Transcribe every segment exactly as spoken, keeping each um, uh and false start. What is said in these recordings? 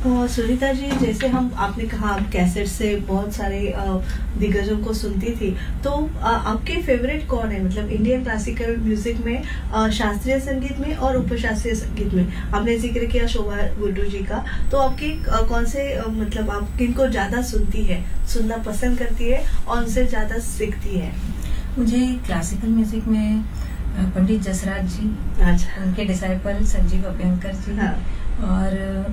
अ, सुनीता जी, जैसे हम आपने कहा आप कैसेट से बहुत सारे अ, दिग्गजों को सुनती थी, तो अ, आपके फेवरेट कौन है, मतलब इंडियन क्लासिकल म्यूजिक में, अ, शास्त्रीय संगीत में और उपशास्त्रीय संगीत में? आपने जिक्र किया शोभा गुड्डू जी का, तो आपके अ, कौन से अ, मतलब आप किनको ज्यादा सुनती है, सुनना पसंद करती है और उनसे ज्यादा सीखती है? मुझे क्लासिकल म्यूजिक में अ, पंडित जसराज जी, अच्छा, उनके डिसाइपल संजीव अभ्यंकर जी, हाँ, और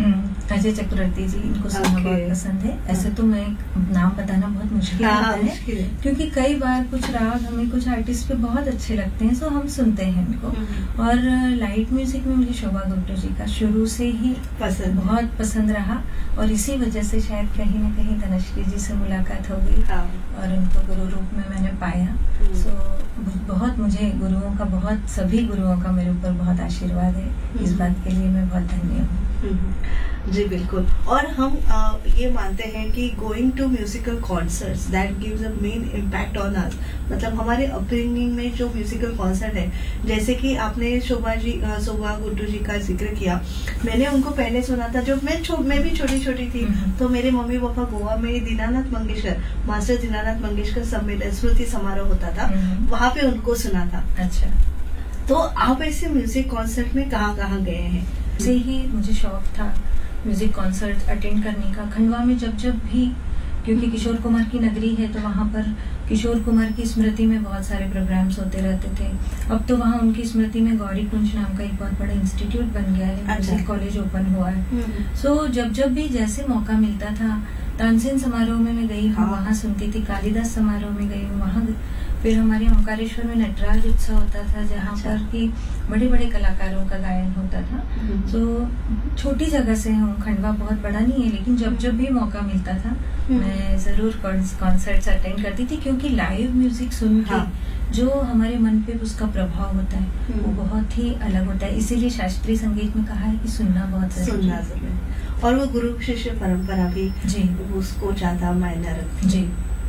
अजय चक्रवर्ती जी, इनको सुनना Okay. बहुत पसंद है। ऐसे तो मैं नाम बताना बहुत मुश्किल हाँ, होता है, मुश्किल है। क्योंकि कई बार कुछ राग हमें कुछ आर्टिस्ट पे बहुत अच्छे लगते हैं, सो हम सुनते हैं इनको। हम्म। और लाइट म्यूजिक में मुझे शोभा गुप्ता जी का शुरू से ही पसंद है। बहुत पसंद रहा, और इसी वजह से शायद कहीं न कहीं तनुश्री जी से मुलाकात हो गई, हाँ। और उनको गुरु रूप में मैंने पाया। हम्म। सो बहुत मुझे गुरुओं का, बहुत सभी गुरुओं का मेरे ऊपर बहुत आशीर्वाद है। इस हम्म। बात के लिए मैं बहुत धन्य हूँ। हम्म, जी बिल्कुल। और हम आ, ये मानते हैं कि going to musical concerts that gives a main impact on us, मतलब हमारे अपब्रिंगिंग में जो म्यूजिकल कॉन्सर्ट है, जैसे कि आपने शोभा जी आ, शोभा गुड्डू जी का जिक्र किया, मैंने उनको पहले सुना था जब मैं छो, मैं भी छोटी छोटी थी, तो मेरे मम्मी पापा गोवा में दीनानाथ मंगेशकर, मास्टर दीनानाथ मंगेशकर सम्मेलन स्मृति समारोह होता था, वहां पे उनको सुना था। अच्छा, तो आप ऐसे म्यूजिक कॉन्सर्ट में कहाँ कहाँ गए हैं? से ही मुझे शौक था म्यूजिक कॉन्सर्ट अटेंड करने का। खंडवा में जब जब भी, क्योंकि किशोर कुमार की नगरी है, तो वहाँ पर किशोर कुमार की स्मृति में बहुत सारे प्रोग्राम्स होते रहते थे। अब तो वहाँ उनकी स्मृति में गौरी कुंज नाम का एक बहुत बड़ा इंस्टीट्यूट बन गया है, म्यूजिक कॉलेज ओपन हुआ है। सो so, जब जब भी जैसे मौका मिलता था, तानसेन समारोह में मैं गई हूँ, वहाँ सुनती थी, कालिदास समारोह में गई हूँ वहाँ, फिर हमारे ओंकारेश्वर में नटराज उत्सव होता था, जहाँ पर कि बड़े बड़े कलाकारों का गायन होता था। तो छोटी जगह से हूँ, खंडवा बहुत बड़ा नहीं है, लेकिन जब जब भी मौका मिलता था मैं जरूर कॉन्सर्ट्स अटेंड करती थी, क्योंकि लाइव म्यूजिक सुन के हाँ। जो हमारे मन पे उसका प्रभाव होता है वो बहुत ही अलग होता है। इसीलिए शास्त्रीय संगीत में कहा है कि सुनना बहुत जरूरी है, और वो गुरु शिष्य परंपरा भी जी उसको ज्यादा मायने रखती जी।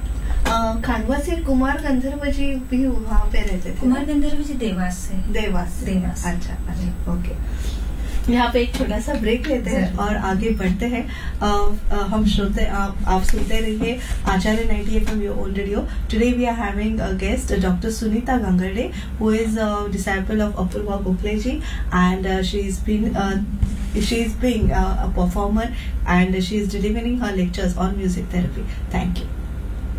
खंडवा से कुमार गंधर्व जी भी वहाँ पे रहते थे? कुमार गंधर्व जी देवास से। देवास से। देवास। अच्छा अच्छा, ओके। यहाँ पे एक छोटा सा ब्रेक लेते हैं और आगे बढ़ते हैं। आ, आ, हम श्रोते आप, आप सुनते रहिए आचार्य ninety F am your own radio. Today we are having a guest doctor Sunita गंगरडे, who is a disciple of Apurva Gokhale ji, and uh, she's been uh, she's being uh, a performer and she is delivering her lectures on music therapy. Thank you.